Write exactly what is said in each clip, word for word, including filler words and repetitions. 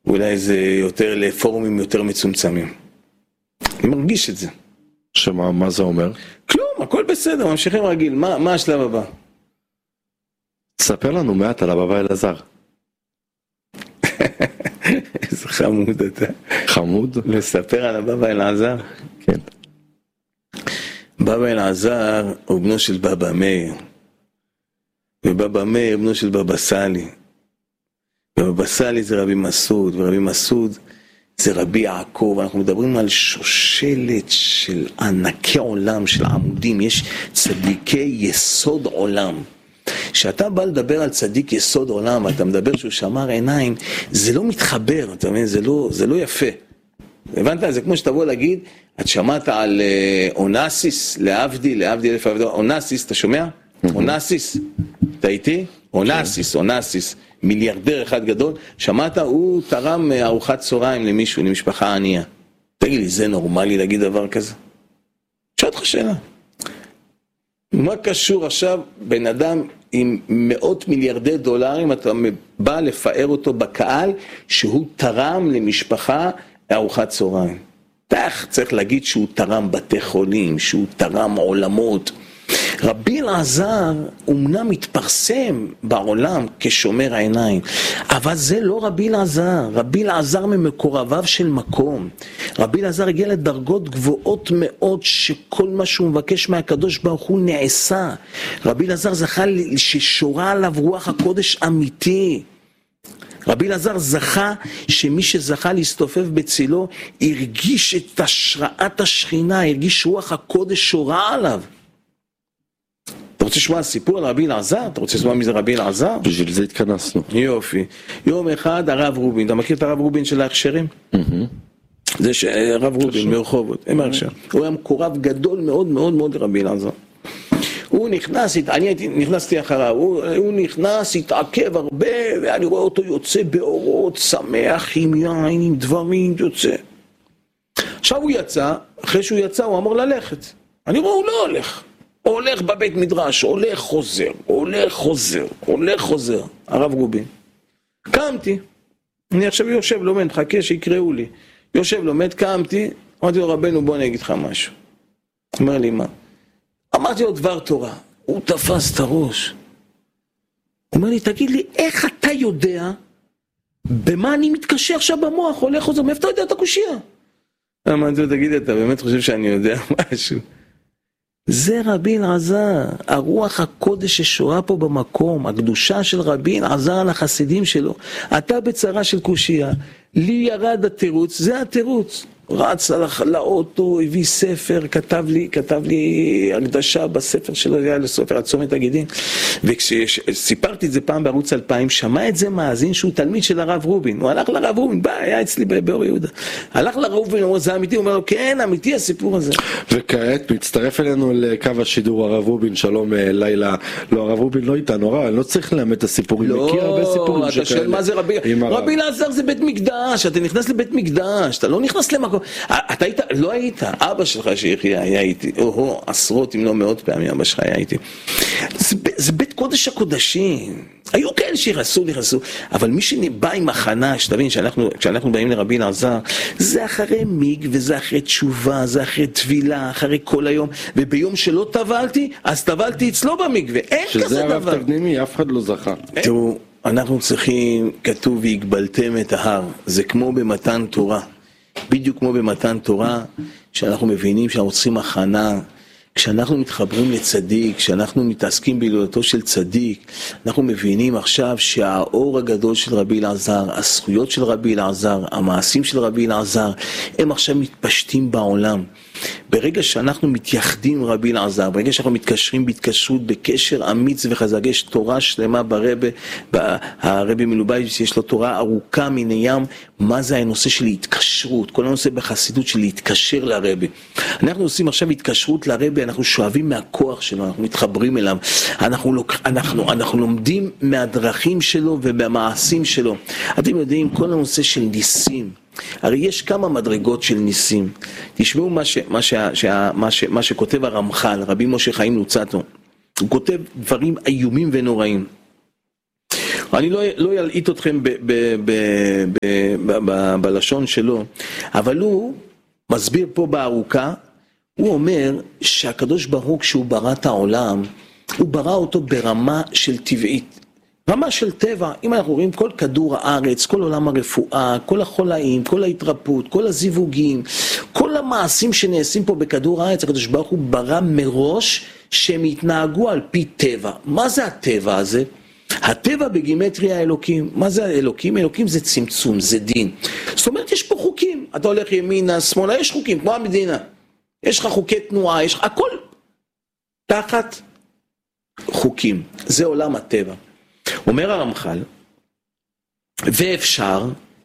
אולי זה יותר לפורומים יותר מצומצמים. אני מרגיש את זה. שמה, מה זה אומר? כלום, הכל בסדר, ממשיכים רגיל. מה, מה השלב הבא? תספר לנו מעט על הבבא אלעזר. איזה חמוד אתה. חמוד? לספר על הבבא אלעזר? כן. בבא אלעזר הוא בנו של בבא מאיר. ובבא מאיר בנו של בבא סאלי. ובבא סאלי זה רבי מסעוד, ורבי מסעוד זה רבי יעקב. אנחנו מדברים על שושלת של ענקי עולם, של עמודים. יש צדיקי יסוד עולם. כשאתה בא לדבר על צדיק יסוד עולם, אתה מדבר שהוא שמר עיניים, זה לא מתחבר, אתה מבין? זה לא, זה לא יפה. הבנת? זה כמו שתבוא להגיד, את שמעת על אונסיס, להבדיל, להבדיל אלף עבדו, אונסיס, אתה שומע? אונסיס, אתה איתי? אונסיס, אונסיס, מיליארדר אחד גדול, שמעת? הוא תרם ארוחת צהריים למישהו, למשפחה ענייה. תגיד לי, זה נורמלי להגיד דבר כזה? שואל אותך שאלה. מה קשור עכשיו בן אדם עם מאות מיליארדי דולרים, אתה בא לפאר אותו בקהל שהוא תרם למשפחה ארוחת צהריים? כך צריך להגיד שהוא תרם בתי חולים, שהוא תרם עולמות. רבי אלעזר אומנם מתפרסם בעולם כשומר העיניים, אבל זה לא רבי אלעזר. רבי אלעזר ממקורביו של מקום. רבי אלעזר הגיע לדרגות גבוהות מאוד, שכל מה שהוא מבקש מהקדוש ברוך הוא נעשה. רבי אלעזר זכה ששורה עליו רוח הקודש אמיתי. רבי אלעזר זכה שמי שזכה להסתופף בצילו הרגיש את השראת השכינה, הרגיש רוח הקודש שורה עליו. אתה רוצה לשמוע סיפור על רבי אלעזר? אתה רוצה לשמוע מי זה רבי אלעזר? בשביל זה התכנסנו. יופי. יום אחד הרב רובין, אתה מכיר את הרב רובין של ההכשרים? זה שהרב רובין מרחובות, הם ההכשר. הוא היה מקורב גדול מאוד מאוד מאוד לרבי אלעזר. הוא נכנס, אני הייתי, נכנסתי אחריו, הוא, הוא נכנס, התעכב הרבה, ואני רואה אותו יוצא באורות, שמח, עם יין, עם דברים, יוצא. עכשיו הוא יצא, אחרי שהוא יצא הוא אמור ללכת. אני רואה, הוא לא הולך. הוא הולך בבית מדרש, הולך חוזר, הולך חוזר, הולך חוזר. הרב רובין. קמתי, אני עכשיו יושב לומד, חכה שיקראו לי. יושב לומד, קמתי, אמרתי לו, רבנו, בוא אני אגיד לך משהו. אומר לי, מה? אמרתי לו דבר תורה, הוא תפס את הראש. הוא אומר לי, תגיד לי, איך אתה יודע במה אני מתקשר עכשיו במוח, הולך חוזר, מאיפה אתה יודע את הקושייה? אמרתי לו, תגיד, אתה באמת חושב שאני יודע משהו? זה רבי אלעזר, הרוח הקודש ששורה פה במקום, הקדושה של רבי אלעזר על החסידים שלו. אתה בצרה של קושייה, לי ירד התירוץ, זה התירוץ. רץ לאוטו, הביא ספר, כתב לי, כתב לי הקדשה בספר שלו, היה לסופר הצומת הגידין. וכשסיפרתי את זה פעם בערוץ אלפיים, שמע את זה מאזין שהוא תלמיד של הרב רובין. הוא הלך לרב רובין, בא, היה אצלי באור יהודה. הלך לרב רובין, הוא אומר, זה אמיתי? הוא אומר לו, כן, אמיתי הסיפור הזה. וכעת מצטרף אלינו לקו השידור הרב רובין, שלום לילה. לא, הרב רובין לא איתנו, הרב, אני לא צריך לאמת את הסיפורים, מכיר הרבה סיפורים שכאלה. אתה שואל מה זה רבי? רבי אלעזר זה בית מקדש, אתה נכנס לבית מקדש, אתה לא נכנס למקום. אתה היית, לא היית, אבא שלך שיחיה היה איתי, או עשרות אם לא מאות פעמים אבא שלך היה איתי. זה, זה בית קודש הקודשים. היו כאלה שיחסו, נכנסו, אבל מי שבא עם הכנה, שתבין, שאנחנו, כשאנחנו באים לרבי אלעזר, זה אחרי מיג, וזה אחרי תשובה, זה אחרי תבילה, אחרי כל היום, וביום שלא טבלתי, אז טבלתי אצלו במיג, ואין כזה דבר. שזה הרב תקדימי, אף אחד לא זכה. תראו, אנחנו צריכים, כתוב, והגבלתם את ההר, זה כמו במתן תורה. בדיוק כמו במתן תורה, שאנחנו מבינים שאנחנו צריכים הכנה, כשאנחנו מתחברים לצדיק, כשאנחנו מתעסקים בהילולתו של צדיק, אנחנו מבינים עכשיו שהאור הגדול של רבי אלעזר, הזכויות של רבי אלעזר, המעשים של רבי אלעזר, הם עכשיו מתפשטים בעולם. ברגע שאנחנו מתייחדים עם רבי אלעזר, ברגע שאנחנו מתקשרים בהתקשרות, בקשר אמיץ וחזק, יש תורה שלמה ברבי, הרבי מלובביץ' יש לו תורה ארוכה מן הים, מה זה הנושא של התקשרות, כל הנושא בחסידות של להתקשר לרבי. אנחנו עושים עכשיו התקשרות לרבי, אנחנו שואבים מהכוח שלו, אנחנו מתחברים אליו, אנחנו, אנחנו, אנחנו לומדים מהדרכים שלו ומהמעשים שלו. אתם יודעים, כל הנושא של ניסים, הרי יש כמה מדרגות של ניסים. תשמעו מה, ש, מה, ש, ש, מה, ש, מה שכותב הרמח"ל, רבי משה חיים לוצאטו. הוא כותב דברים איומים ונוראים. אני לא, לא ילעיט אתכם ב, ב, ב, ב, ב, ב, בלשון שלו, אבל הוא מסביר פה בארוכה, הוא אומר שהקדוש ברוך הוא כשהוא ברא את העולם, הוא ברא אותו ברמה של טבעית, רמה של טבע. אם אנחנו רואים כל כדור הארץ, כל עולם הרפואה, כל החולאים, כל ההתרפות, כל הזיווגים, כל המעשים שנעשים פה בכדור הארץ, הקדוש ברוך הוא ברא מראש שהם יתנהגו על פי טבע. מה זה הטבע הזה? הטבע בגימטריה האלוקים. מה זה האלוקים? אלוקים זה צמצום, זה דין. זאת אומרת, יש פה חוקים. אתה הולך ימינה, שמאלה, יש חוקים, כמו המדינה. יש לך חוקי תנועה, יש לך הכל תחת חוקים. זה עולם הטבע. אומר הרמח"ל, ואפשר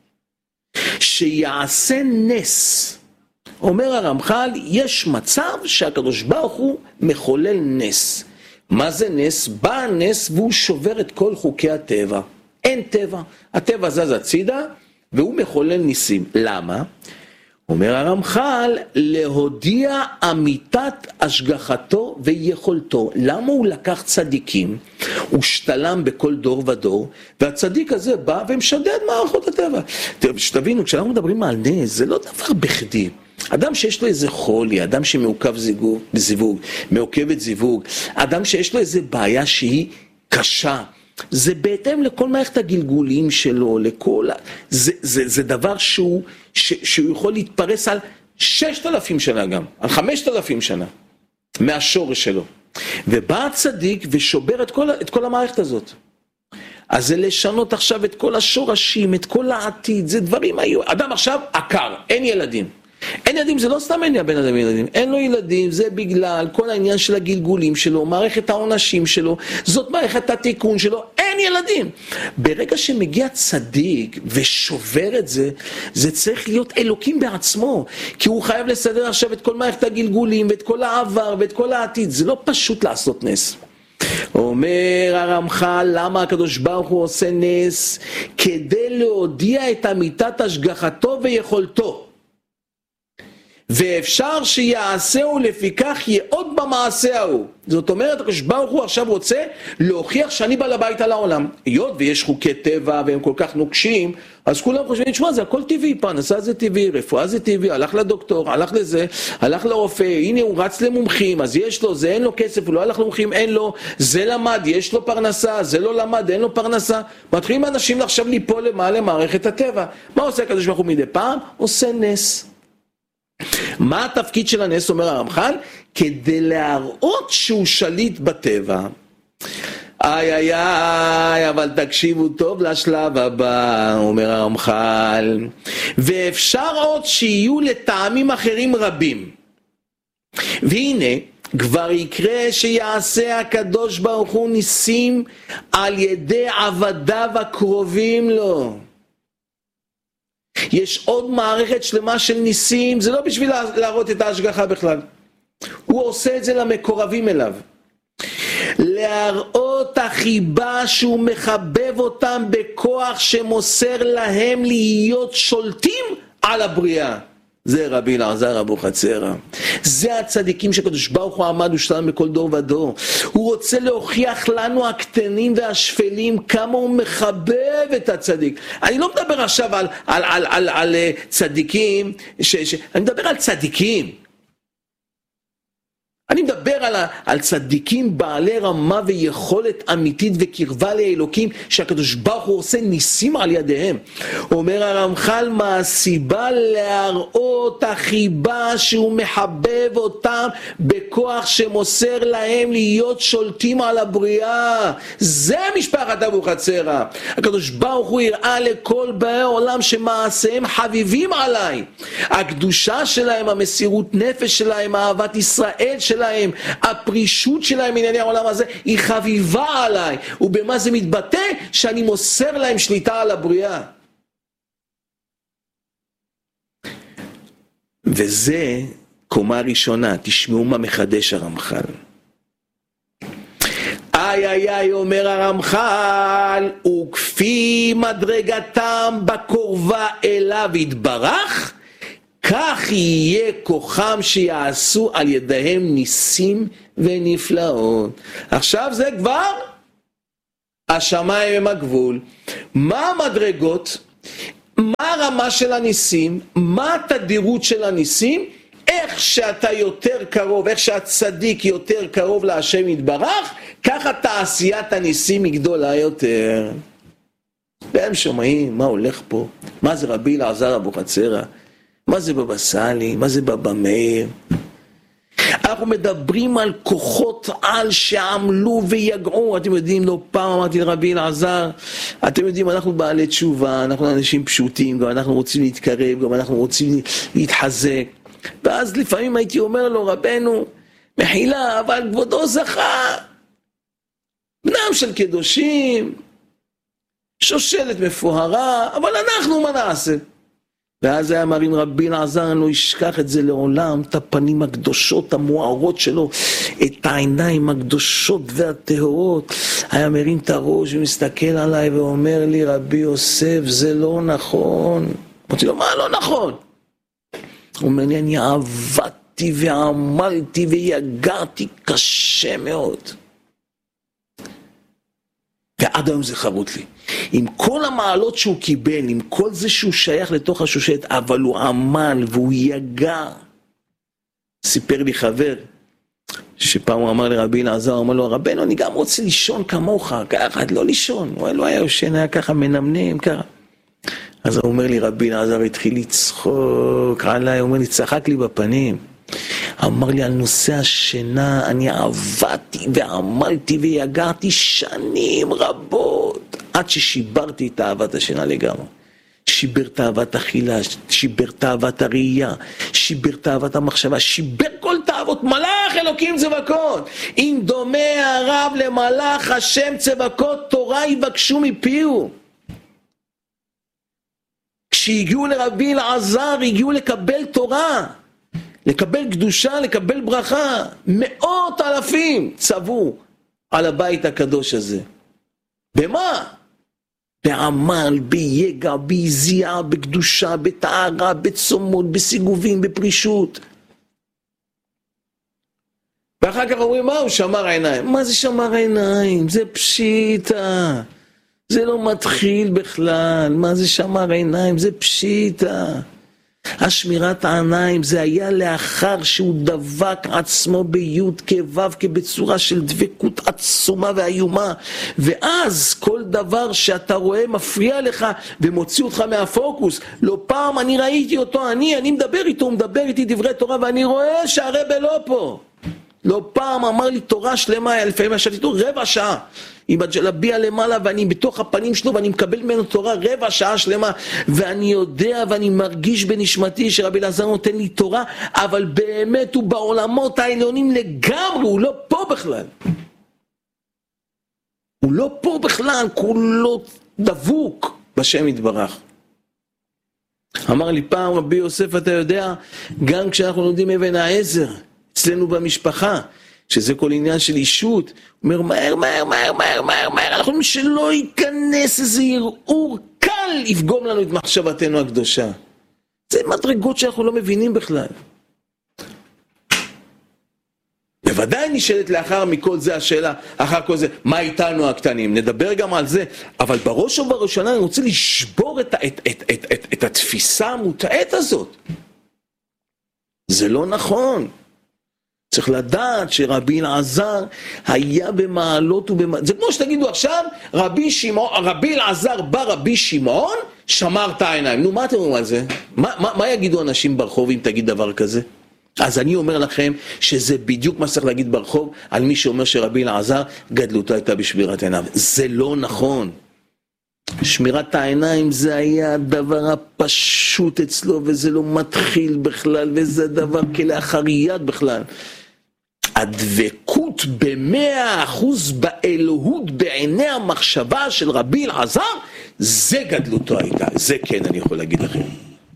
שיעשה נס. אומר הרמח"ל, יש מצב שהקדוש ברוך הוא מחולל נס. מה זה נס? בא נס והוא שובר את כל חוקי הטבע. אין טבע. הטבע זז הצידה והוא מחולל ניסים. למה? אומר הרמח"ל, להודיע אמיתת השגחתו ויכולתו. למה הוא לקח צדיקים? הוא שתלם בכל דור ודור, והצדיק הזה בא ומשדד מערכות הטבע. שתבינו, כשאנחנו מדברים על נס, זה לא דבר בכדי. אדם שיש לו איזה חולי, אדם שמעוכב זיווג, זיווג, מעוכבת זיווג, אדם שיש לו איזה בעיה שהיא קשה, זה בהתאם לכל מערכת הגלגולים שלו, לכל, זה, זה, זה דבר שהוא, ש, שהוא יכול להתפרס על ששת אלפים שנה גם, על חמשת אלפים שנה, מהשורש שלו. ובא הצדיק ושובר את כל, את כל המערכת הזאת. אז זה לשנות עכשיו את כל השורשים, את כל העתיד, זה דברים היו. אדם עכשיו עקר, אין ילדים. אין ילדים, זה לא סתם אין לבן אדם ילדים, אין לו ילדים, זה בגלל כל העניין של הגלגולים שלו, מערכת העונשים שלו, זאת מערכת התיקון שלו, אין ילדים. ברגע שמגיע צדיק ושובר את זה, זה צריך להיות אלוקים בעצמו, כי הוא חייב לסדר עכשיו את כל מערכת הגלגולים, ואת כל העבר, ואת כל העתיד, זה לא פשוט לעשות נס. אומר הרמח"ל, למה הקדוש ברוך הוא עושה נס? כדי להודיע את אמיתת השגחתו ויכולתו. ואפשר שיעשהו לפיכך יעוד במעשה ההוא. זאת אומרת, הקדוש ברוך הוא עכשיו רוצה להוכיח שאני בעל הבית על העולם. היות ויש חוקי טבע והם כל כך נוקשים, אז כולם חושבים, תשמע, זה הכל טבעי, פרנסה זה טבעי, רפואה זה טבעי, הלך לדוקטור, הלך לזה, הלך לרופא, הנה הוא רץ למומחים, אז יש לו, זה אין לו כסף, הוא לא הלך למומחים, אין לו, זה למד, יש לו פרנסה, זה לא למד, אין לו פרנסה. מתחילים אנשים עכשיו ליפול למעלה מערכת הטבע. מה עושה הקדוש ברוך הוא מדי פעם? עושה נס. מה התפקיד של הנס, אומר הרמח"ל? כדי להראות שהוא שליט בטבע. איי איי איי, אבל תקשיבו טוב לשלב הבא, אומר הרמח"ל. ואפשר עוד שיהיו לטעמים אחרים רבים. והנה, כבר יקרה שיעשה הקדוש ברוך הוא ניסים על ידי עבדיו הקרובים לו. יש עוד מערכת שלמה של ניסים, זה לא בשביל להראות את ההשגחה בכלל. הוא עושה את זה למקורבים אליו. להראות החיבה שהוא מחבב אותם בכוח שמוסר להם להיות שולטים על הבריאה. זה רבי אלעזר אבוחצירא. זה הצדיקים שקדוש ברוך הוא עמד ושלם בכל דור ודור. הוא רוצה להוכיח לנו הקטנים והשפלים כמה הוא מחבב את הצדיק. אני לא מדבר עכשיו על, על, על, על, על צדיקים, ש, ש, אני מדבר על צדיקים. אני מדבר על, על צדיקים בעלי רמה ויכולת אמיתית וקרבה לאלוקים, שהקדוש ברוך הוא עושה ניסים על ידיהם. אומר הרמח"ל, מה הסיבה? להראות החיבה שהוא מחבב אותם בכוח שמוסר להם להיות שולטים על הבריאה. זה משפחת אבוחצירא. הקדוש ברוך הוא הראה לכל באי העולם שמעשיהם חביבים עליי. הקדושה שלהם, המסירות נפש שלהם, אהבת ישראל שלהם, שלהם, הפרישות שלהם מענייני העולם הזה היא חביבה עליי. ובמה זה מתבטא? שאני מוסר להם שליטה על הבריאה. וזה קומה ראשונה. תשמעו מה מחדש הרמח"ל. איי איי איי, אומר הרמח"ל, וכפי מדרגתם בקורבה אליו יתברך, כך יהיה כוחם שיעשו על ידיהם ניסים ונפלאות. עכשיו זה כבר השמיים הם הגבול. מה המדרגות? מה הרמה של הניסים? מה התדירות של הניסים? איך שאתה יותר קרוב, איך שהצדיק יותר קרוב להשם יתברך, ככה תעשיית הניסים היא גדולה יותר. והם שומעים מה הולך פה, מה זה רבי אלעזר אבוחצירא, מה זה בבא סאלי, מה זה בבא מאיר. אנחנו מדברים על כוחות על שעמלו ויגעו. אתם יודעים, לא פעם אמרתי לרבי אלעזר, אתם יודעים, אנחנו בעלי תשובה, אנחנו אנשים פשוטים, גם אנחנו רוצים להתקרב, גם אנחנו רוצים להתחזק. ואז לפעמים הייתי אומר לו, רבנו, מחילה, אבל כבודו זכה, בנם של קדושים, שושלת מפוארה, אבל אנחנו מה נעשה? ואז היה מרים רבי אלעזר, לא ישכח את זה לעולם, את הפנים הקדושות המוארות שלו, את העיניים הקדושות והטהורות. היה מרים את הראש ומסתכל עליי ואומר לי, רבי יוסף, זה לא נכון. אמרתי לו, מה לא נכון? הוא אומר לי, אני עבדתי ועמלתי ויגרתי קשה מאוד. ועד היום זה חרוט לי. עם כל המעלות שהוא קיבל, עם כל זה שהוא שייך לתוך השושלת, אבל הוא עמל והוא יגע. סיפר לי חבר, שפעם הוא אמר לרבי אלעזר, הוא אמר לו, רבנו, אני גם רוצה לישון כמוך, ככה, לא לישון. הוא לא היה יושן, היה ככה מנמנם, ככה. אז הוא אומר לי, רבי אלעזר התחיל לצחוק עליי, הוא אומר לי, צחק לי בפנים. אמר לי, על נושא השינה, אני עבדתי ועמלתי ויגעתי שנים רבות, עד ששיברתי את אהבת השינה לגמרי. שיבר את אהבת אכילה, שיבר את אהבת הראייה, שיבר את אהבת המחשבה, שיבר כל תאוות, מלאך אלוקים צבקות. אם דומה הרב למלאך השם צבקות, תורה יבקשו מפיהו. כשהגיעו לרבי אלעזר, הגיעו לקבל תורה, לקבל קדושה, לקבל ברכה. מאות אלפים צבו על הבית הקדוש הזה. במה? בעמל, ביגע, בעזייה, בקדושה, בתארה, בצומות, בסיגובים, בפרישות. ואחר כך אומרים, מה הוא שמר עיניים? מה זה שמר עיניים? זה פשיטה. זה לא מתחיל בכלל. מה זה שמר עיניים? זה פשיטה. השמירת העיניים זה היה לאחר שהוא דבק עצמו ביוד כוו כבצורה של דבקות עצומה ואיומה, ואז כל דבר שאתה רואה מפריע לך ומוציא אותך מהפוקוס. לא פעם אני ראיתי אותו, אני, אני מדבר איתו, הוא מדבר איתי דברי תורה ואני רואה שהרבא לא פה. לא פעם אמר לי תורה שלמה, לפעמים ישבתי איתו רבע שעה עם הג'לביה למעלה ואני בתוך הפנים שלו ואני מקבל ממנו תורה רבע שעה שלמה, ואני יודע ואני מרגיש בנשמתי שרבי אלעזר נותן לי תורה, אבל באמת הוא בעולמות העליונים לגמרי, הוא לא פה בכלל, הוא לא פה בכלל, כולו דבוק בשם יתברך. אמר לי פעם רבי יוסף, אתה יודע, גם כשאנחנו לומדים אבן העזר אצלנו במשפחה, שזה כל עניין של אישות, הוא אומר, מהר, מהר, מהר, מהר, מהר, מהר, אנחנו אומרים שלא ייכנס איזה ערעור קל יפגום לנו את מחשבתנו הקדושה. זה מדרגות שאנחנו לא מבינים בכלל. בוודאי נשאלת לאחר מכל זה השאלה, אחר כל זה, מה איתנו הקטנים? נדבר גם על זה, אבל בראש ובראשונה אני רוצה לשבור את, את, את, את, את, את התפיסה המוטעית הזאת. זה לא נכון. צריך לדעת שרבי אלעזר היה במעלות ובמעלות. זה כמו שתגידו עכשיו, רבי שמעון, רבי אלעזר בא רבי שמעון, שמר את העיניים. נו, מה אתם אומרים על זה? מה, מה, מה יגידו אנשים ברחוב אם תגיד דבר כזה? אז אני אומר לכם שזה בדיוק מה צריך להגיד ברחוב על מי שאומר שרבי אלעזר גדלותו הייתה בשמירת עיניו. זה לא נכון. שמירת העיניים זה היה הדבר הפשוט אצלו, וזה לא מתחיל בכלל, וזה דבר כלאחר יד בכלל. הדבקות במאה אחוז באלוהות בעיני המחשבה של רבי אלעזר, זה גדלותו הייתה. זה כן אני יכול להגיד לכם.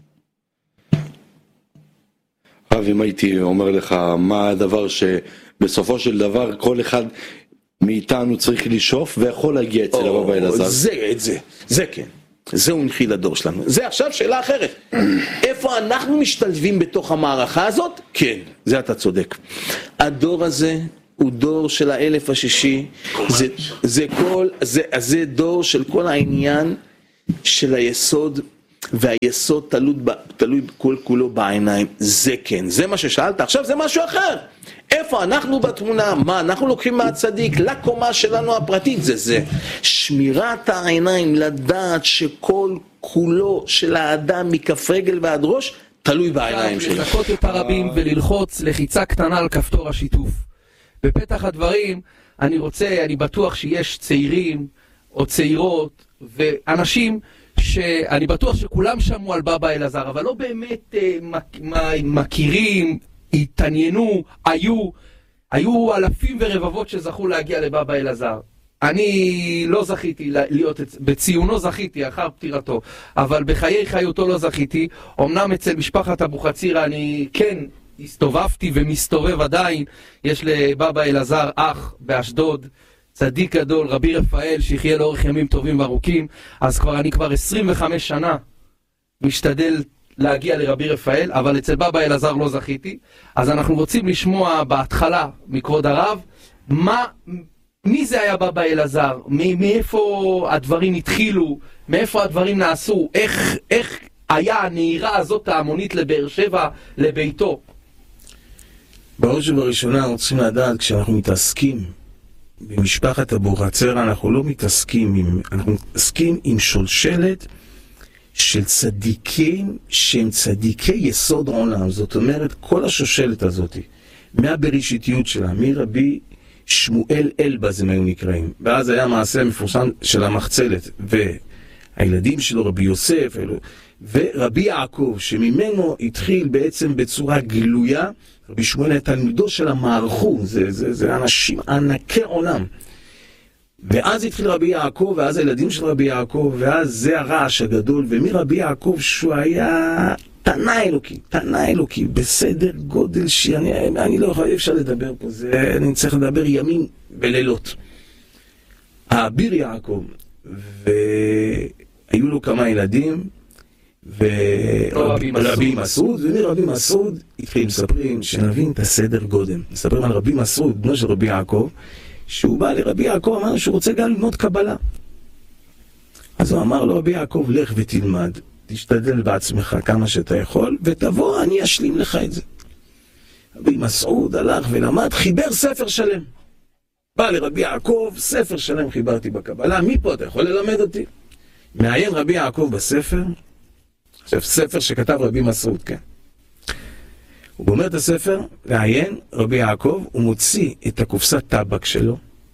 רב, אם הייתי אומר לך מה הדבר שבסופו של דבר כל אחד מאיתנו צריך לשאוף ויכול להגיע אצל הרב אלעזר. זה, זה, זה כן. זה הוא הנחיל לדור שלנו. זה עכשיו שאלה אחרת. איפה אנחנו משתלבים בתוך המערכה הזאת? כן, זה אתה צודק. הדור הזה הוא דור של האלף השישי, זה, זה, כל, זה, זה דור של כל העניין של היסוד, והיסוד תלוי, תלוי כל כולו בעיניים, זה כן, זה מה ששאלת, עכשיו זה משהו אחר, איפה אנחנו בתמונה, מה אנחנו לוקחים מהצדיק, לקומה שלנו הפרטית, זה זה, שמירת העיניים, לדעת שכל כולו של האדם מכף רגל ועד ראש, תלוי בעיניים שלו. לחכות את הרבים וללחוץ לחיצה קטנה על כפתור השיתוף. בפתח הדברים, אני רוצה, אני בטוח שיש צעירים או צעירות ואנשים שאני בטוח שכולם שמעו על בבא אלעזר, אבל לא באמת אה, מכירים, התעניינו, היו, היו אלפים ורבבות שזכו להגיע לבבא אלעזר. אני לא זכיתי להיות, בציונו זכיתי אחר פטירתו, אבל בחיי חיותו לא זכיתי. אמנם אצל משפחת אבוחצירא אני כן הסתובבתי ומסתובב עדיין, יש לבבא אלעזר אח באשדוד, צדיק גדול, רבי רפאל, שיחיה לאורך ימים טובים וארוכים, אז כבר אני כבר עשרים וחמש שנה משתדל להגיע לרבי רפאל, אבל אצל בבא אלעזר לא זכיתי. אז אנחנו רוצים לשמוע בהתחלה מכבוד הרב, מה, מי זה היה בבא אלעזר, מאיפה הדברים התחילו, מאיפה הדברים נעשו, איך, איך היה הנהירה הזאת ההמונית לבאר שבע, לביתו. בראש ובראשונה אנחנו צריכים לדעת, כשאנחנו מתעסקים במשפחת אבוחצירא, אנחנו לא מתעסקים עם, אנחנו מתעסקים עם שולשלת של צדיקים שהם צדיקי יסוד עולם. זאת אומרת, כל השושלת הזאת, מהבראשיתיות שלה, מרבי שמואל אלבז הם היו נקראים, ואז היה מעשה מפורסם של המחצלת, והילדים שלו רבי יוסף, ורבי יעקב, שממנו התחיל בעצם בצורה גלויה, רבי שמואל היה תלמידו של המערכו, זה, זה, זה אנשים ענקי עולם. ואז התחיל רבי יעקב, ואז הילדים של רבי יעקב, ואז זה הרעש הגדול, ומרבי יעקב שהוא היה תנא אלוקי, תנא אלוקי, בסדר גודל שאני אני לא יכול, אפשר לדבר פה, זה, אני צריך לדבר ימים ולילות. האביר יעקב, והיו לו כמה ילדים, ורבי מסעוד, ומרבי מסעוד התחיל מספרים, שנבין את הסדר גודל. מספרים על רבי מסעוד, בנו של רבי יעקב, שהוא בא לרבי יעקב, אמר שהוא רוצה גם ללמוד קבלה. אז הוא אמר לו, רבי יעקב, לך ותלמד, תשתדל בעצמך כמה שאתה יכול, ותבוא, אני אשלים לך את זה. רבי מסעוד הלך ולמד, חיבר ספר שלם. בא לרבי יעקב, ספר שלם חיברתי בקבלה, מפה אתה יכול ללמד אותי? מעיין רבי יעקב בספר, עכשיו ספר שכתב רבי מסעוד, כן. הוא גומר את הספר, לעיין רבי יעקב, הוא מוציא את הקופסת טבק שלו,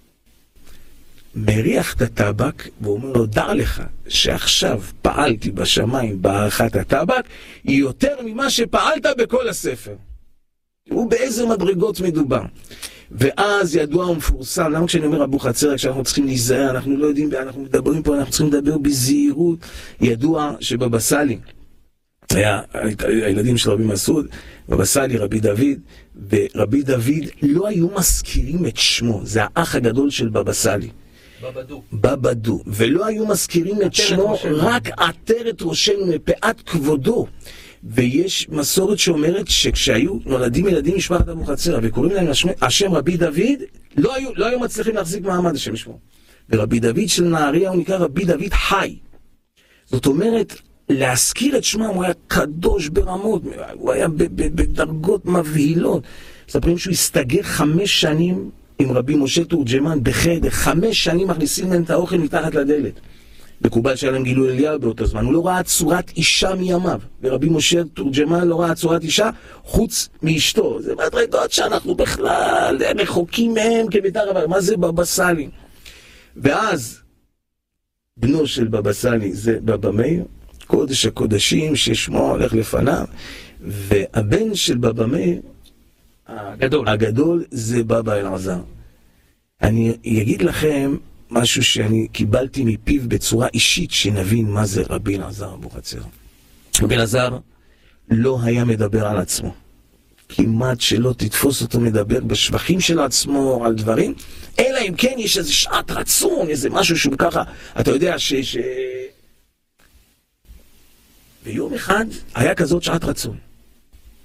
מריח את הטבק, והוא אומר לו, דע לך שעכשיו פעלתי בשמיים בערכת הטבק, היא יותר ממה שפעלת בכל הספר. הוא באיזה מדרגות מדובר. ואז ידוע ומפורסם, למה כשאני אומר אבוחצירא, כשאנחנו צריכים להיזהר, אנחנו לא יודעים, אנחנו מדברים פה, אנחנו צריכים לדבר בזהירות. ידוע שבבא סאלי, היה הילדים של רבי מסעוד, בבא סאלי, רבי דוד, ורבי דוד לא היו מזכירים את שמו, זה האח הגדול של בבא סאלי. בבדו. בבדו, ולא היו מזכירים את שמו, רק עטרת ראשנו מפאת כבודו. ויש מסורת שאומרת שכשהיו נולדים ילדים משפחת אבוחצירא וקוראים להם השם רבי דוד, לא היו, לא היו מצליחים להחזיק מעמד השם שמו. ורבי דוד של נהריה הוא נקרא רבי דוד חי. זאת אומרת, להזכיר את שמה, הוא היה קדוש ברמות, הוא היה בדרגות מבהילות. מספרים שהוא הסתגר חמש שנים עם רבי משה תורג'מן בחדר, חמש שנים מכניסים להם את האוכל מתחת לדלת. מקובל שהיה להם גילוי אליהו באותו זמן, הוא לא ראה צורת אישה מימיו, ורבי משה תורג'מן לא ראה צורת אישה חוץ מאשתו. זה מדרגות שאנחנו בכלל רחוקים מהם כביתר, אבל מה זה בבא סאלי? ואז בנו של בבא סאלי זה בבא מאיר, קודש הקודשים ששמו הולך לפניו, והבן של בבא מאיר הגדול, הגדול זה בבא אלעזר. אני אגיד לכם משהו שאני קיבלתי מפיו בצורה אישית, שנבין מה זה רבי אלעזר אבוחצירא. רבי אלעזר לא היה מדבר על עצמו, כמעט שלא תתפוס אותו מדבר בשבחים של עצמו על דברים, אלא אם כן יש איזה שעת רצון, איזה משהו שהוא ככה, אתה יודע ש... ש... ויום אחד היה כזאת שעת רצון.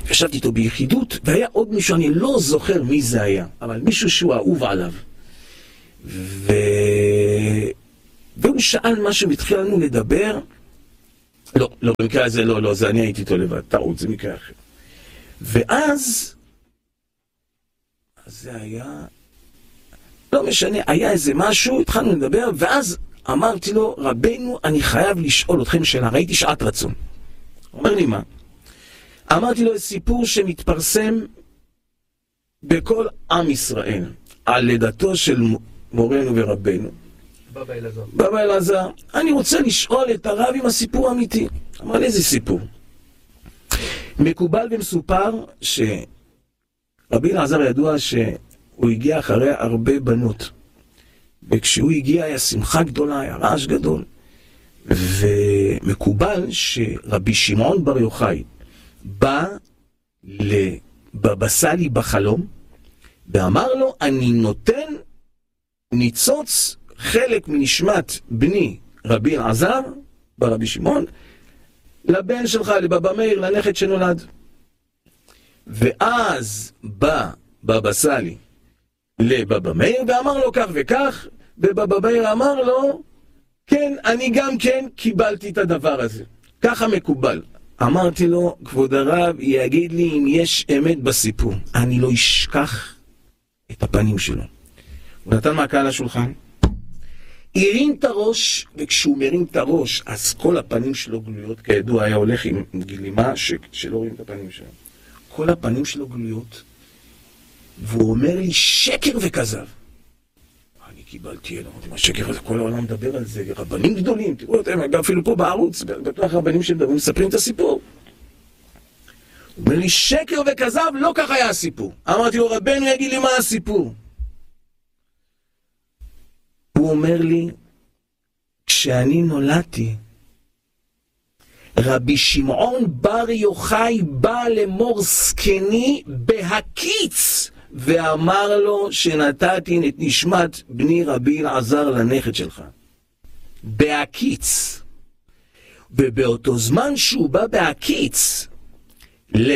ישבתי איתו ביחידות, והיה עוד מישהו, אני לא זוכר מי זה היה, אבל מישהו שהוא אהוב עליו. ו... והוא שאל משהו, והתחיל לנו לדבר, לא, לא, במקרה הזה לא, לא, זה אני הייתי איתו לבד, טעות, זה מקרה אחר. ואז, אז זה היה, לא משנה, היה איזה משהו, התחלנו לדבר, ואז אמרתי לו, רבנו, אני חייב לשאול אתכם שאלה, ראיתי שעת רצון. הוא אומר לי, מה? אמרתי לו, סיפור שמתפרסם בכל עם ישראל, על לידתו של מורנו ורבנו. בבא אלעזר. בבא אלעזר. אני רוצה לשאול את הרב עם הסיפור האמיתי. אמר לי, איזה סיפור? מקובל ומסופר שרבי אלעזר ידוע שהוא הגיע אחרי הרבה בנות. וכשהוא הגיע היה שמחה גדולה, היה רעש גדול. ומקובל שרבי שמעון בר יוחאי בא לבבא סאלי בחלום ואמר לו, אני נותן ניצוץ חלק מנשמת בני רבי אלעזר ברבי שמעון לבן שלך, לבבא מאיר, לנכד שנולד. ואז בא בבא סאלי לבבא מאיר ואמר לו כך וכך, ובבא מאיר אמר לו, כן, אני גם כן קיבלתי את הדבר הזה. ככה מקובל. אמרתי לו, כבוד הרב, יגיד לי אם יש אמת בסיפור. אני לא אשכח את הפנים שלו. הוא נתן מכה על השולחן, הרים את הראש, וכשהוא מרים את הראש, אז כל הפנים שלו גלויות, כידוע היה הולך עם גילימה ש... שלא רואים את הפנים שלו. כל הפנים שלו גלויות, והוא אומר לי, שקר וכזב. אני קיבלתי אלו, אמרתי, מה שקר הזה? כל העולם מדבר על זה, רבנים גדולים, תראו אותם, גם אפילו פה בערוץ, בטוח רבנים שמדברים, מספרים את הסיפור. הוא אומר לי, שקר וכזב, לא כך היה הסיפור. אמרתי לו, רבנו יגיד לי מה הסיפור. הוא אומר לי, כשאני נולדתי, רבי שמעון בר יוחאי בא למור זקני בהקיץ, ואמר לו שנתתי את נשמת בני רבי אלעזר לנכד שלך. בהקיץ. ובאותו זמן שהוא בא בהקיץ, ל...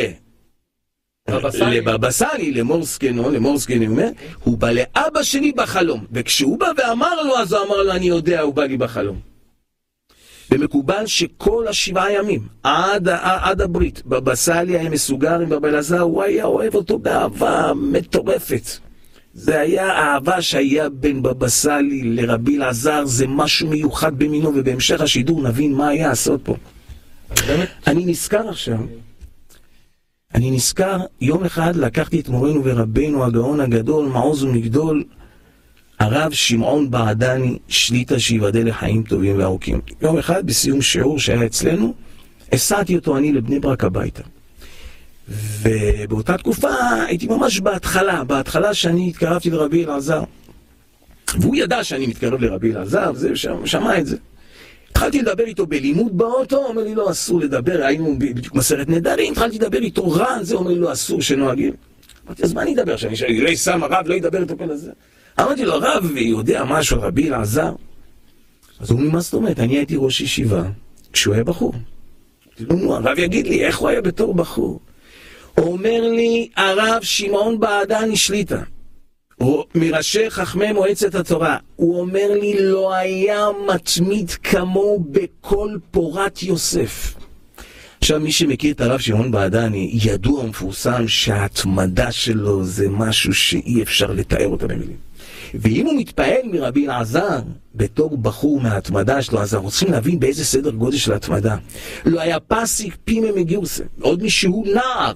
לבבא סאלי, למור זקנו, למור זקני, הוא אומר, הוא בא לאבא שלי בחלום, וכשהוא בא ואמר לו, אז הוא אמר לו, אני יודע, הוא בא לי בחלום. ומקובל שכל השבעה ימים, עד, עד הברית, בבא סאלי היה מסוגר עם בבא אלעזר, הוא היה אוהב אותו באהבה מטורפת. זה היה האהבה שהיה בין בבא סאלי לרבי אלעזר, זה משהו מיוחד במינו, ובהמשך השידור נבין מה היה לעשות פה. אני נזכר עכשיו, אני נזכר, יום אחד לקחתי את מורנו ורבנו הגאון הגדול, מעוז ומגדול, הרב שמעון בעדני, שליטה שיבדל לחיים טובים וארוכים. יום אחד בסיום שיעור שהיה אצלנו, הסעתי אותו אני לבני ברק הביתה. ובאותה תקופה הייתי ממש בהתחלה, בהתחלה שאני התקרבתי לרבי אלעזר. והוא ידע שאני מתקרב לרבי אלעזר, וזה שמע את זה. התחלתי לדבר איתו בלימוד באוטו, אומר לי לא אסור לדבר, היינו בדיוק מסרת נדרים, התחלתי לדבר איתו רע, זה אומר לי לא אסור שנוהגים. אמרתי, אז מה אני אדבר? שאני לא אסם הרב, לא ידבר איתו כל הזה. אמרתי לו, הרב יודע משהו על רבי אלעזר? אז הוא אומר, מה זאת אומרת? אני הייתי ראש ישיבה כשהוא היה בחור. אמרתי לו, נו, הרב יגיד לי, איך הוא היה בתור בחור? הוא אומר לי, הרב שמעון בעדני שליטה, מראשי חכמי מועצת התורה, הוא אומר לי, לא היה מתמיד כמוהו בכל פורת יוסף. עכשיו, מי שמכיר את הרב שמעון בעדני, ידוע ומפורסם שההתמדה שלו זה משהו שאי אפשר לתאר אותה במילים. ואם הוא מתפעל מרבי אלעזר בתור בחור מההתמדה שלו, אז אנחנו צריכים להבין באיזה סדר גודל של ההתמדה. לא היה פסיק פימה מגיוסה, עוד מישהו נער.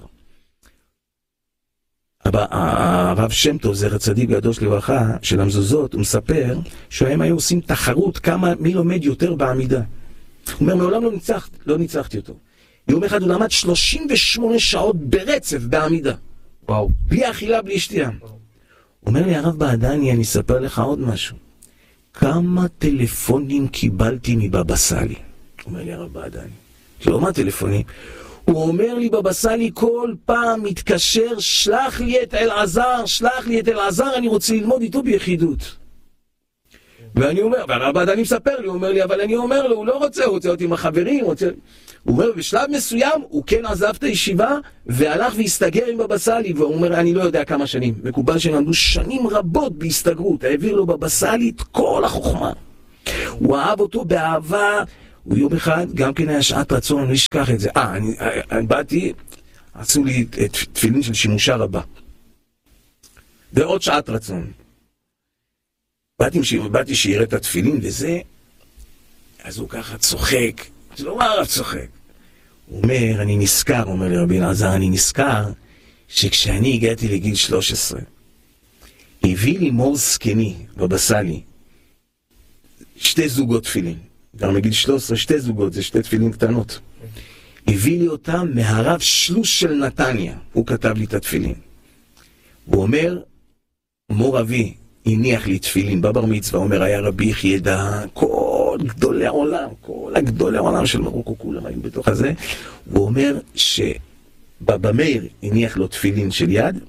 אבל הרב שם טוב, זכר צדיק קדוש לברכה, של המזוזות, הוא מספר שהם היו עושים תחרות כמה מי לומד יותר בעמידה. הוא אומר, מעולם לא ניצחת, לא ניצחתי אותו. יום אחד הוא למד שלושים ושמונה שעות ברצף בעמידה. וואו. בלי אכילה, בלי שתייה. הוא אומר לי, הרב בעדני, אני אספר לך עוד משהו. כמה טלפונים קיבלתי מבבא סאלי? הוא אומר לי, הרב בעדני. לא, מה טלפונים? הוא אומר לי, בבא סאלי כל פעם מתקשר, שלח לי את אלעזר, שלח לי את אלעזר, אני רוצה ללמוד איתו ביחידות. ואני אומר, והרב עדני מספר לי, הוא אומר לי, אבל אני אומר לו, הוא לא רוצה, הוא רוצה אותי עם החברים, הוא רוצה... הוא אומר, בשלב מסוים, הוא כן עזב את הישיבה, והלך והסתגר עם בבא סאלי, והוא אומר, אני לא יודע כמה שנים. מקובל שלמדו שנים רבות בהסתגרות, העביר לו בבא סאלי את כל החוכמה. הוא אהב אותו באהבה, הוא יום אחד, גם כן היה שעת רצון, אני אשכח את זה. אה, אני, אני באתי, עשו לי את תפילין של שימושה רבה. ועוד שעת רצון. באתי, באתי שיראה את התפילין וזה, אז הוא ככה צוחק, זה לא מה הרב צוחק. הוא אומר, אני נזכר, אומר לי רבי אלעזר, אני נזכר שכשאני הגעתי לגיל שלוש עשרה, הביא לי מור זקני בבא סאלי, שתי זוגות תפילין, גם מגיל שלוש עשרה, שתי זוגות, זה שתי תפילין קטנות. הביא לי אותם מהרב שלוש של נתניה, הוא כתב לי את התפילין. הוא אומר, מור אבי, הניח לי תפילין בבר מצווה, אומר, היה רבי יחיידה, כל גדולי העולם, כל הגדולי העולם של מרוקו, כולם היו בתוך הזה. הוא אומר שבבא מאיר הניח לו תפילין של יד,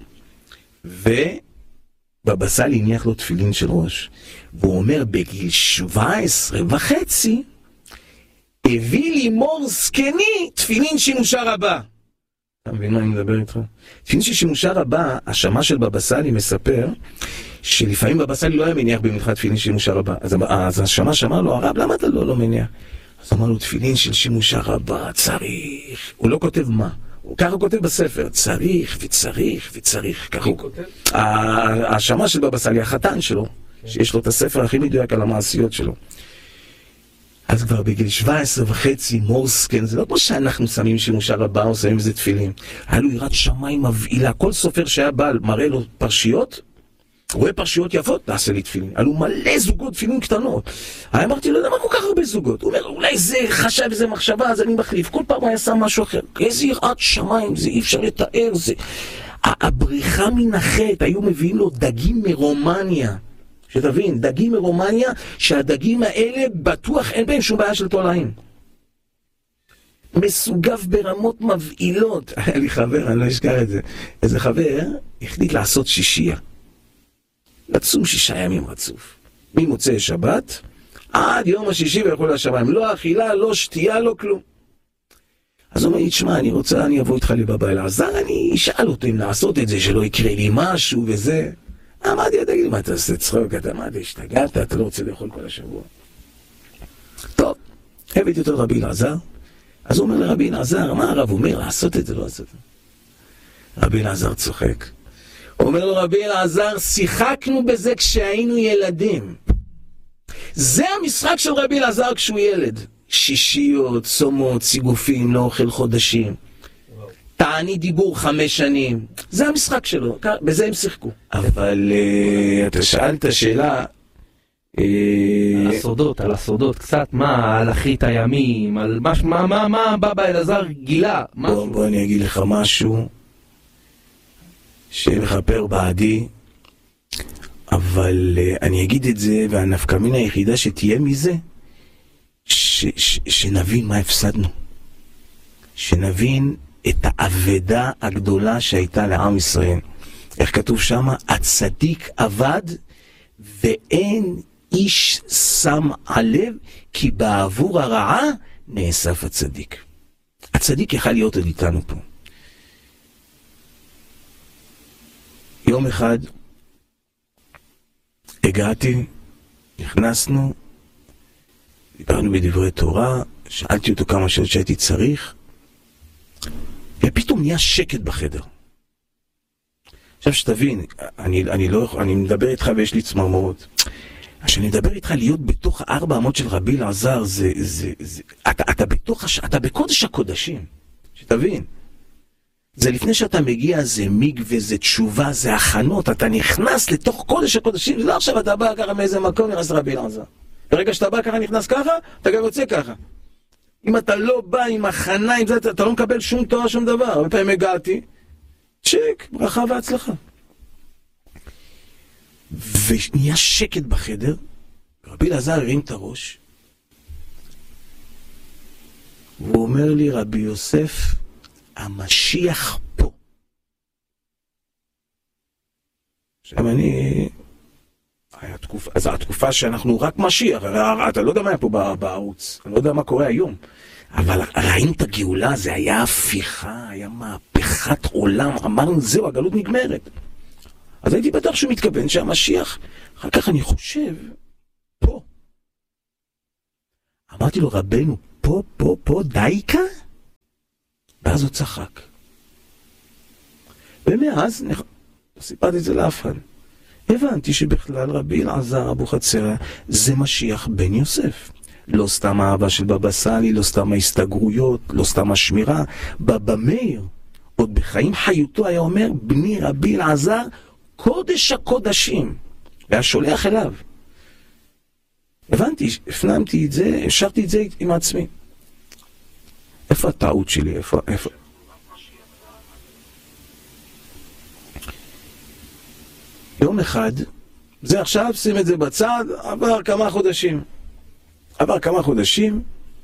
ובבא סאלי הניח לו תפילין של ראש. והוא אומר, בגיל שבע עשרה וחצי, הביא לי מור זקני תפילין שימושה רבה. אתה מבין מה אני מדבר איתך? תפילין של שימושה רבה, השמה של בבא סאלי מספר, שלפעמים בבא סאלי לא היה מניח במלכת תפילין שימושה רבה. אז, אז השמה שמע לו, הרב, למה אתה לא, לא מניח? אז אמר לו, תפילין של שימושה רבה, צריך. הוא לא כותב מה. הוא ככה הוא כותב בספר, צריך וצריך וצריך. ככה הוא כותב. השמה של בבא סאלי, החתן שלו, שיש לו את הספר הכי מדויק על המעשיות שלו. אז כבר בגיל שבע עשרה וחצי, מורסקן, זה לא כמו שאנחנו שמים שימושה רבה או שמים איזה תפילין. היה לו יראת שמיים מבעילה. כל סופר שהיה בא מראה לו פרשיות, רואה פרשיות יפות, נעשה לי תפילין. עלו מלא זוגות תפילין קטנות. אני אמרתי, לא יודע מה כל כך הרבה זוגות. הוא אומר, אולי זה חשב איזה מחשבה, אז אני מחליף. כל פעם היה שם משהו אחר. איזה יראת שמיים, זה אי אפשר לתאר, זה... הבריחה מן החטא, היו מביאים לו דגים מרומניה. שתבין, דגים מרומניה, שהדגים האלה בטוח אין בהם שום בעיה של תולעים. מסוגב ברמות מבעילות. היה לי חבר, אני לא אשכח את זה. איזה חבר החליט לעשות שישייה. לצום שישה ימים רצוף. ממוצאי שבת, עד יום השישי ויכול לשמיים. לא אכילה, לא שתייה, לא כלום. אז הוא אומר לי, תשמע, אני רוצה, אני אבוא איתך לבבא אלעזר, אני אשאל אותו אם לעשות את זה, שלא יקרה לי משהו וזה. אמרתי, תגיד לי, מה אתה עושה צחוק? אתה מה, אתה השתגעת? אתה לא רוצה לאכול כל השבוע. טוב, הבאתי אותו לרבי אלעזר. אז הוא אומר לרבי אלעזר, מה הרב אומר? לעשות את זה, לא לעשות את זה. רבי אלעזר צוחק. הוא אומר לו, רבי אלעזר, שיחקנו בזה כשהיינו ילדים. זה המשחק של רבי אלעזר כשהוא ילד. שישיות, צומות, סיגופים, לא אוכל חודשים. תעני דיבור חמש שנים. זה המשחק שלו, בזה הם שיחקו. אבל אתה שאלת שאלה... על הסודות, על הסודות, קצת מה, על אחרית הימים, על מה, מה, מה, בבא אלעזר גילה, משהו. בוא, בוא אני אגיד לך משהו שמחפר בעדי, אבל אני אגיד את זה, והנפקא מינה היחידה שתהיה מזה, ש, ש, שנבין מה הפסדנו. שנבין את האבדה הגדולה שהייתה לעם ישראל. איך כתוב שמה? הצדיק עבד ואין איש שם עליו, כי בעבור הרעה נאסף הצדיק. הצדיק יכל להיות עוד איתנו פה. יום אחד הגעתי, נכנסנו, דיברנו בדברי תורה, שאלתי אותו כמה שעות שהייתי צריך, ופתאום נהיה שקט בחדר. עכשיו שתבין, אני, אני לא יכול, אני מדבר איתך ויש לי צמרמורות. כשאני מדבר איתך להיות בתוך הארבע אמות של רבי אלעזר, זה, זה, זה, אתה, אתה בתוך, אתה בקודש הקודשים. שתבין. זה לפני שאתה מגיע, זה מיגווה, זה תשובה, זה הכנות, אתה נכנס לתוך קודש הקודשים, זה לא עכשיו אתה בא ככה מאיזה מקום, נכנס רבי אלעזר. ברגע שאתה בא ככה, נכנס ככה, אתה גם יוצא ככה. אם אתה לא בא עם הכנה, עם זה, אתה לא מקבל שום תורה, שום דבר. הרבה פעמים הגעתי, צ'ק, ברכה והצלחה. ונהיה שקט בחדר, רבי אלעזר הרים את הראש, והוא אומר לי, רבי יוסף, המשיח פה. עכשיו אני, היה התקופה, אז התקופה שאנחנו רק משיח, הרי אתה לא יודע מה היה פה בערוץ, אני לא יודע מה קורה היום, אבל ראינו את הגאולה, זה היה הפיכה, היה מהפכת עולם, אמרנו זהו, הגלות נגמרת. אז הייתי בטח שהוא מתכוון שהמשיח, אחר כך אני חושב, פה. אמרתי לו, רבנו, פה, פה, פה, דייקה? ואז הוא צחק. ומאז, נכ... סיפרתי את זה לאף אחד. הבנתי שבכלל רבי אלעזר אבוחצירא זה משיח בן יוסף. לא סתם האהבה של בבא סאלי, לא סתם ההסתגרויות, לא סתם השמירה. בבא מאיר, עוד בחיים חיותו היה אומר, בני רבי אלעזר, קודש הקודשים. והיה שולח אליו. הבנתי, הפנמתי את זה, השארתי את זה עם עצמי. איפה הטעות שלי? איפה, איפה? יום אחד, זה עכשיו, שים את זה בצד, עבר כמה חודשים. עבר כמה חודשים,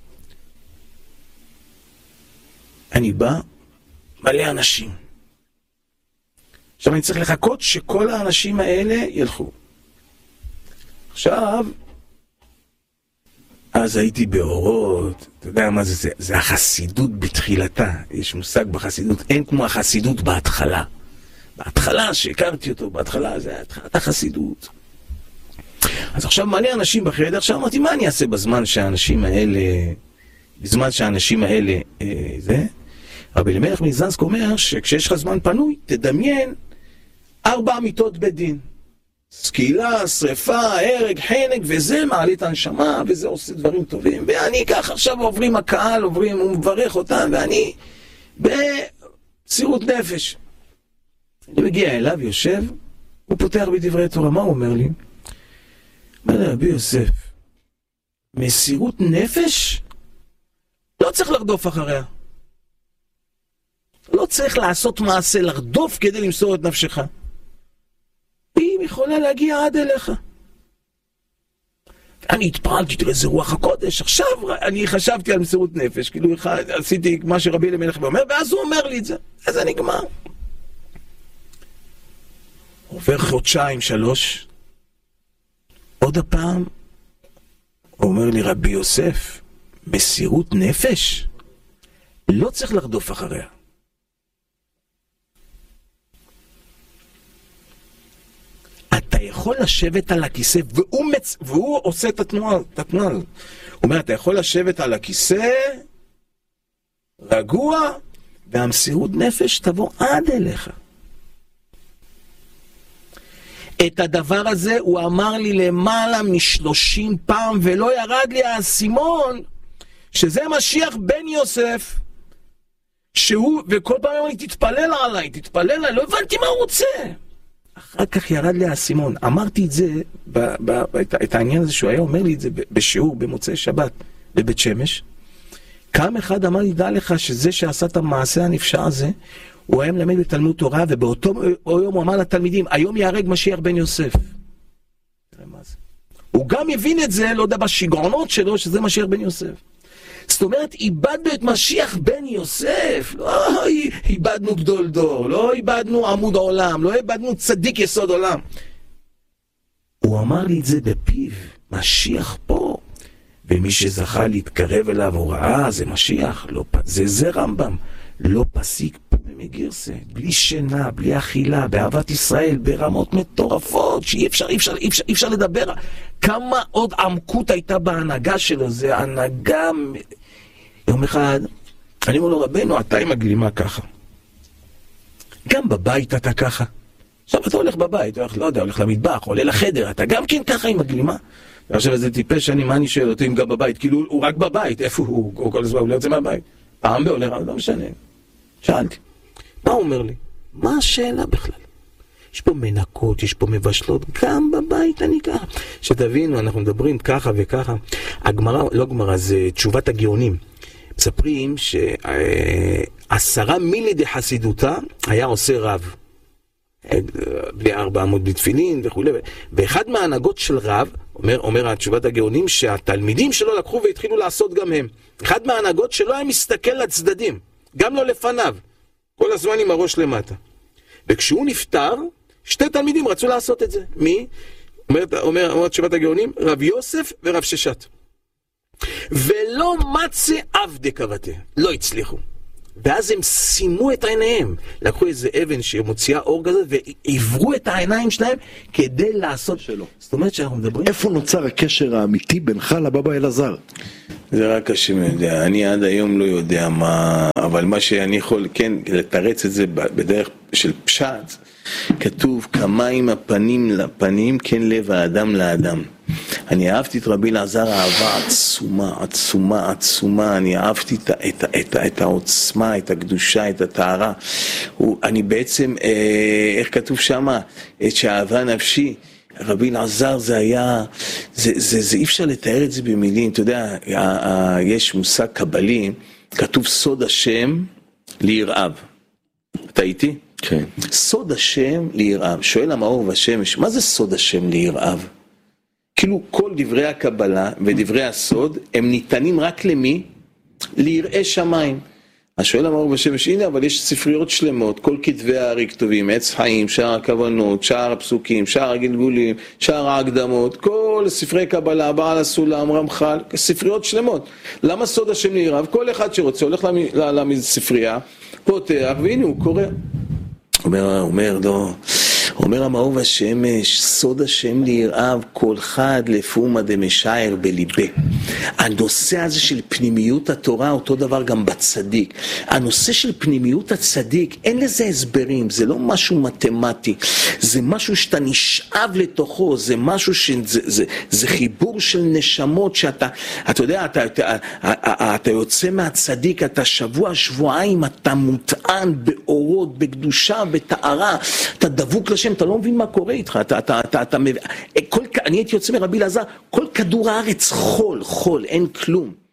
אני בא, מלא אנשים. עכשיו אני צריך לחכות שכל האנשים האלה ילכו. עכשיו, אז הייתי באורות, אתה יודע מה זה, זה, זה החסידות בתחילתה, יש מושג בחסידות, אין כמו החסידות בהתחלה. בהתחלה שהכרתי אותו, בהתחלה זה התחלת החסידות. אז עכשיו מלא אנשים בחדר, עכשיו אמרתי, מה אני אעשה בזמן שהאנשים האלה, בזמן שהאנשים האלה, אה, זה? רבי אלימלך מליזנסק אומר שכשיש לך זמן פנוי, תדמיין ארבע מיתות בית דין. סקילה, שריפה, הרג, חנק, וזה מעלית הנשמה, וזה עושה דברים טובים. ואני ככה עכשיו עוברים הקהל, עוברים, הוא מברך אותם, ואני בסירות נפש. אני מגיע אליו, יושב, הוא פותח בדברי תורה, מה הוא אומר לי? אומר לי, רבי יוסף, מסירות נפש? לא צריך לרדוף אחריה. לא צריך לעשות מעשה, לרדוף כדי למסור את נפשך. היא יכולה להגיע עד אליך. אני התפעלתי, תראה, זה רוח הקודש. עכשיו אני חשבתי על מסירות נפש, כאילו עשיתי מה שרבי אלימלך אומר, ואז הוא אומר לי את זה. אז זה נגמר. עובר חודשיים, שלוש, עוד הפעם, הוא אומר לי, רבי יוסף, מסירות נפש? לא צריך לרדוף אחריה. אתה יכול לשבת על הכיסא, והוא, מצ... והוא עושה את התנועה, את התנועה. הוא אומר, אתה יכול לשבת על הכיסא, רגוע, והמסירות נפש תבוא עד אליך. את הדבר הזה הוא אמר לי למעלה משלושים פעם, ולא ירד לי האסימון, שזה משיח בן יוסף, שהוא, וכל פעם אמר לי, תתפלל עליי, תתפלל עליי, לא הבנתי מה הוא רוצה. אחר כך ירד לי האסימון. אמרתי את זה, ב, ב, ב, את, את העניין הזה שהוא היה אומר לי את זה בשיעור, במוצאי שבת, בבית שמש. קם אחד אמר לי, דע לך שזה שעשה את המעשה הנפשע הזה, הוא היה מלמד בתלמוד תורה, ובאותו יום הוא אמר לתלמידים, היום יהרג משיח בן יוסף. תראה מה זה. הוא גם הבין את זה, לא יודע, בשיגעונות שלו, שזה משיח בן יוסף. זאת אומרת, איבדנו את משיח בן יוסף, לא איבדנו גדול דור, לא איבדנו עמוד העולם, לא איבדנו צדיק יסוד עולם. הוא אמר לי את זה בפיו, משיח פה, ומי שזכה להתקרב אליו הוא ראה, זה משיח, לא, זה זה רמב"ם, לא פסיק פה מגרסה, בלי שינה, בלי אכילה, באהבת ישראל, ברמות מטורפות, שאי אפשר, אי אפשר, אי אפשר, אי אפשר לדבר. כמה עוד עמקות הייתה בהנהגה שלו, זה הנהגה... יום אחד, אני אומר לו, רבנו, אתה עם הגלימה ככה. גם בבית אתה ככה. עכשיו אתה הולך בבית, הולך, לא יודע, הולך למטבח, עולה לחדר, אתה גם כן ככה עם הגלימה. ועכשיו איזה טיפש שאני, מה אני שואל אותו אם גם בבית? כאילו הוא רק בבית, איפה הוא? הוא כל הזמן, הוא לא יוצא מהבית. פעם בעולה, לא משנה. שאלתי. מה הוא אומר לי? מה השאלה בכלל? יש פה מנקות, יש פה מבשלות, גם בבית אני ככה. שתבינו, אנחנו מדברים ככה וככה. הגמרא, לא גמרא, זה תשובת הגאונים. מספרים שעשרה מילי דחסידותה היה עושה רב. בלי ארבע עמוד בלי תפילין וכו'. ואחד מההנהגות של רב, אומר, אומר התשובת הגאונים, שהתלמידים שלו לקחו והתחילו לעשות גם הם. אחד מההנהגות שלו היה מסתכל לצדדים, גם לא לפניו. כל הזמן עם הראש למטה. וכשהוא נפטר, שתי תלמידים רצו לעשות את זה. מי? אומר, אומר, אומר תשובת הגאונים, רב יוסף ורב ששת. ולא מצא עבדי כבתי, לא הצליחו. ואז הם שימו את העיניים, לקחו איזה אבן שמוציאה אור כזה, ועברו את העיניים שלהם כדי לעשות שלו. זאת אומרת שאנחנו מדברים... איפה נוצר הקשר האמיתי בינך לבבא אלעזר? זה רק השם יודע, אני עד היום לא יודע מה, אבל מה שאני יכול, כן, לתרץ את זה בדרך של פשט, כתוב כמים הפנים לפנים, כן לב האדם לאדם. אני אהבתי את רבי אלעזר אהבה עצומה, עצומה, עצומה, אני אהבתי את, את, את, את העוצמה, את הקדושה, את הטהרה. אני בעצם, איך כתוב שמה, את שאהבה נפשי, רבי אלעזר זה היה, זה, זה, זה אי אפשר לתאר את זה במילים, אתה יודע, יש מושג קבלי, כתוב סוד השם ליראיו. אתה איתי? כן. סוד השם ליראיו. שואל המאור והשמש, מה זה סוד השם ליראיו? כאילו כל דברי הקבלה ודברי הסוד הם ניתנים רק למי? ליראי שמיים. אז שואל המאור והשמש, הנה אבל יש ספריות שלמות, כל כתבי הארי כתובים, עץ חיים, שער הכוונות, שער הפסוקים, שער הגלגולים, שער ההקדמות, כל ספרי קבלה, בעל הסולם, רמח"ל, ספריות שלמות. למה סוד השם ליראיו? כל אחד שרוצה הולך לספרייה, פותח, והנה הוא קורא. אומר, אומר, לא, אומר המאור והשמש, סוד השם ליראיו, כל חד לפומה דמשאר בליבה. הנושא הזה של פנימיות התורה, אותו דבר גם בצדיק. הנושא של פנימיות הצדיק, אין לזה הסברים, זה לא משהו מתמטי, זה משהו שאתה נשאב לתוכו, זה משהו שזה, זה, זה חיבור של נשמות שאתה, אתה יודע, אתה, אתה, אתה, אתה יוצא מהצדיק, אתה שבוע, שבועיים, אתה מוטען באורות, בקדושה, בטהרה, אתה דבוק לשם, אתה לא מבין מה קורה איתך, אתה, אתה, אתה, אתה, כל, אני הייתי יוצא מרבי אלעזר, כל כדור הארץ חול, חול, אין כלום.